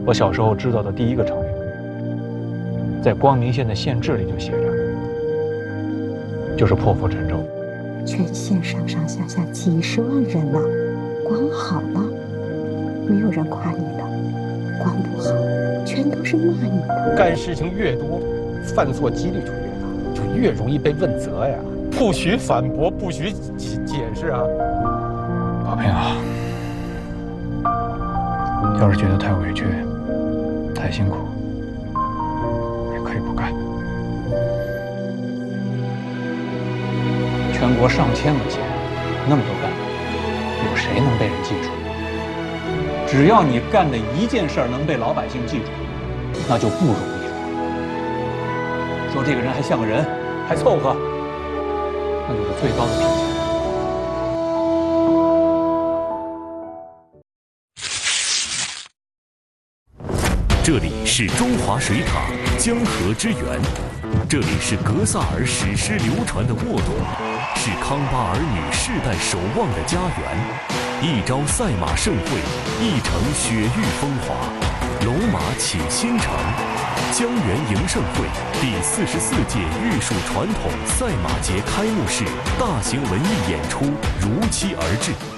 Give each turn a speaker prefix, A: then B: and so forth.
A: 我小时候知道的第一个成语，在光明县的县志里就写着，就是破釜沉舟。
B: 全县上上下下几十万人呢，光好了，没有人夸你的；光不好，全都是骂你的。
C: 干事情越多，犯错几率就越大，就越容易被问责呀。不许反驳，不许解释啊！
A: 宝平啊，要是觉得太委屈、太辛苦，也可以不干。全国上千个县，那么多干部，有谁能被人记住？只要你干的一件事儿能被老百姓记住，那就不容易了。说这个人还像个人，还凑合，那就是最高的评价。
D: 这里是中华水塔江河之源，这里是格萨尔史诗流传的沃土，是康巴儿女世代守望的家园。一朝赛马盛会，一城雪域风华，龙马启新城。江源迎盛会第44届玉树传统赛马节开幕式大型文艺演出如期而至。